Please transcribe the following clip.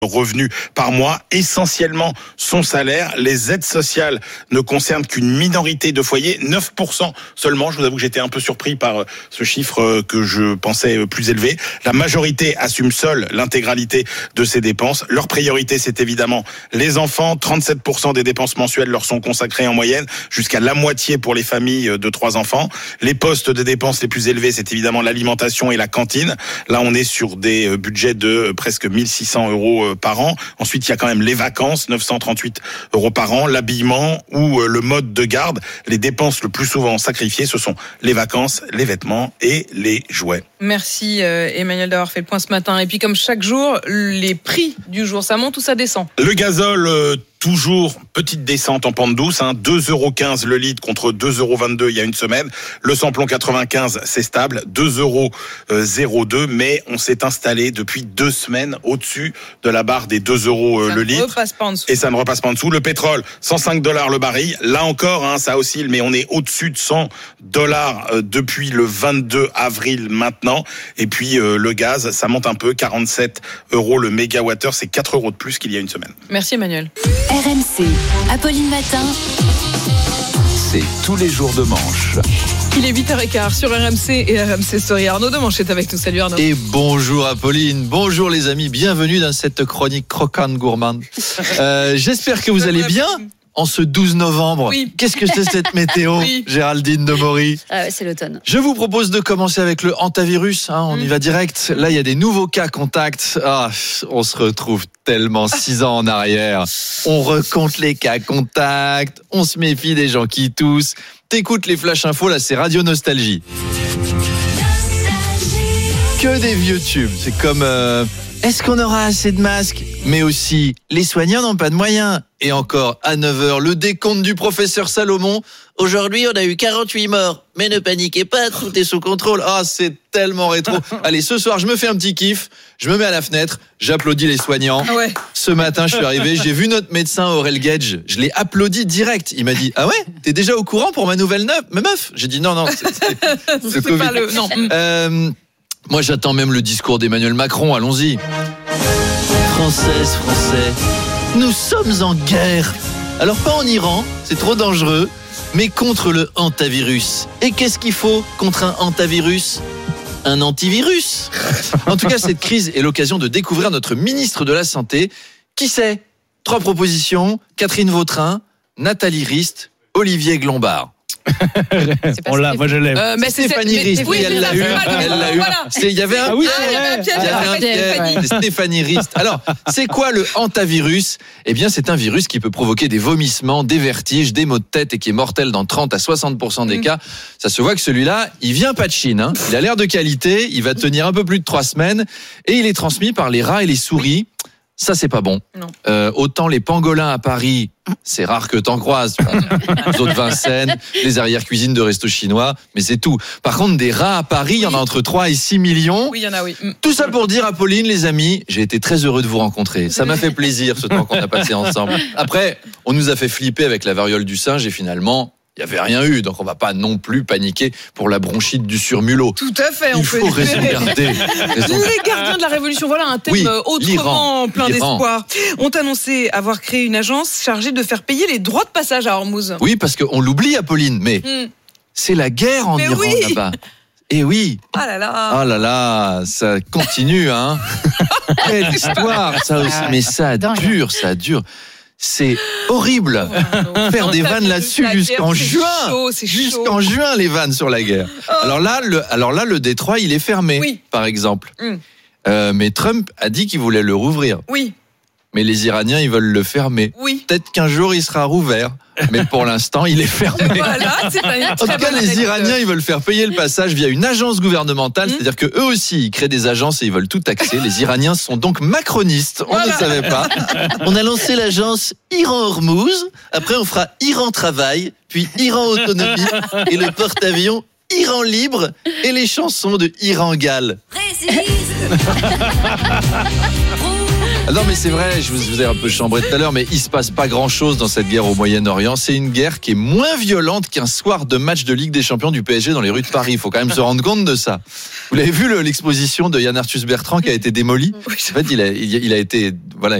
revenus par mois, essentiellement son salaire. Les aides sociales ne concernent qu'une minorité de foyers, 9% seulement. Je vous avoue que j'étais un peu surpris par ce chiffre que je pensais plus élevé. La majorité assume seule l'intégralité de ces dépenses. Leur priorité, c'est évidemment les enfants. 37% des dépenses mensuelles leur sont consacrées en moyenne, jusqu'à la moitié pour les familles de 3 enfants. Les postes de dépenses les plus élevés, c'est évidemment l'alimentation et la cantine. Là, on est sur des budgets de presque 1600 € par an. Ensuite, il y a quand même les vacances, 938 € par an, l'habillement ou le mode de garde. Les dépenses le plus souvent sacrifiées, ce sont les vacances, les vêtements et les jouets. Merci Emmanuel d'avoir fait le point ce matin. Et puis comme chaque jour, les prix du jour, ça monte ou ça descend ? Le gazole, toujours petite descente en pente douce, 2,15 € le litre contre 2,22 € il y a une semaine. Le samplon 95, c'est stable, 2,02 €, mais on s'est installé depuis 2 semaines au-dessus de la barre des 2 € le litre. Et ça ne repasse pas en dessous. Le pétrole, 105 $ le baril. Là encore, ça oscille, mais on est au-dessus de 100 $ depuis le 22 avril maintenant. Et puis le gaz, ça monte un peu, 47 € le mégawattheure, c'est 4 € de plus qu'il y a une semaine. Merci Emmanuel. RMC, Apolline Matin. C'est tous les jours de manche. Il est 8h15 sur RMC et RMC Story. Arnaud Demanche est avec nous. Salut Arnaud. Et bonjour Apolline, bonjour les amis, bienvenue dans cette chronique croquante gourmande. J'espère que vous allez bien en ce 12 novembre. Oui. Qu'est-ce que c'est cette météo, oui. Géraldine Demory? C'est l'automne. Je vous propose de commencer avec le hantavirus. On y va direct. Là, il y a des nouveaux cas contacts. On se retrouve tellement 6 ans en arrière. On recompte les cas contacts. On se méfie des gens qui toussent. T'écoutes les flash infos, là, c'est Radio Nostalgie. Que des vieux tubes. C'est comme... Est-ce qu'on aura assez de masques ? Mais aussi, les soignants n'ont pas de moyens. Et encore, à 9h, le décompte du professeur Salomon. Aujourd'hui, on a eu 48 morts. Mais ne paniquez pas, tout est sous contrôle. C'est tellement rétro. Allez, ce soir, je me fais un petit kiff. Je me mets à la fenêtre. J'applaudis les soignants. Ouais. Ce matin, je suis arrivé. J'ai vu notre médecin Aurel Gage. Je l'ai applaudi direct. Il m'a dit, ah ouais, t'es déjà au courant pour ma nouvelle meuf ? J'ai dit, non, c'est Covid. Pas le... Non. Moi, j'attends même le discours d'Emmanuel Macron. Allons-y. Françaises, Français, nous sommes en guerre. Alors, pas en Iran, c'est trop dangereux, mais contre le hantavirus. Et qu'est-ce qu'il faut contre un hantavirus ? Un antivirus. En tout cas, cette crise est l'occasion de découvrir notre ministre de la Santé. Qui c'est ? 3 propositions. Catherine Vautrin, Nathalie Rist, Olivier Glombard. On l'a, moi je l'aime. Mais Stéphanie Rist, oui, elle l'a eu. Voilà. Il y avait un piège. Stéphanie Rist. Alors, c'est quoi le hantavirus ? Eh bien, c'est un virus qui peut provoquer des vomissements, des vertiges, des maux de tête et qui est mortel dans 30 à 60% des cas. Ça se voit que celui-là, il vient pas de Chine. Il a l'air de qualité, il va tenir un peu plus de 3 semaines et il est transmis par les rats et les souris. Ça, c'est pas bon. Autant les pangolins à Paris, c'est rare que t'en croises. Les autres Vincennes, les arrière-cuisines de resto chinois, mais c'est tout. Par contre, des rats à Paris, il y en a entre 3 et 6 millions. Oui, il y en a, oui. Tout ça pour dire, Apolline, les amis, j'ai été très heureux de vous rencontrer. Ça m'a fait plaisir, ce temps qu'on a passé ensemble. Après, on nous a fait flipper avec la variole du singe et finalement... il n'y avait rien eu, donc on ne va pas non plus paniquer pour la bronchite du surmulot. Tout à fait. Il faut raison garder. Les gardiens de la Révolution, voilà un thème autrement plein d'espoir. Ont annoncé avoir créé une agence chargée de faire payer les droits de passage à Hormuz. Oui, parce qu'on l'oublie, Apolline, mais c'est la guerre en Iran là-bas. Et oui. Ah là là. Ah là là, ça continue, hein. Quelle histoire, ça aussi. Mais ça dure. C'est horrible. Faire des vannes là-dessus jusqu'en juin. Jusqu'en juin, les vannes sur la guerre. Alors là, le détroit, il est fermé, par exemple. Mais Trump a dit qu'il voulait le rouvrir. Oui. Mais les Iraniens, ils veulent le fermer. Oui. Peut-être qu'un jour, il sera rouvert. Mais pour l'instant, il est fermé. Voilà, c'est pas une en tout cas, les Iraniens, ils veulent faire payer le passage via une agence gouvernementale. C'est-à-dire que eux aussi, ils créent des agences et ils veulent tout taxer. Les Iraniens sont donc macronistes. On ne savait pas. On a lancé l'agence Iran-Hormuz. Après, on fera Iran-Travail, puis Iran-Autonomie et le porte-avions Iran Libre et les chansons de Iran Gall. Non mais c'est vrai, je vous ai un peu chambré tout à l'heure, mais il se passe pas grand-chose dans cette guerre au Moyen-Orient. C'est une guerre qui est moins violente qu'un soir de match de Ligue des Champions du PSG dans les rues de Paris. Il faut quand même se rendre compte de ça. Vous l'avez vu l'exposition de Yann Arthus Bertrand qui a été démolie. En fait, il a été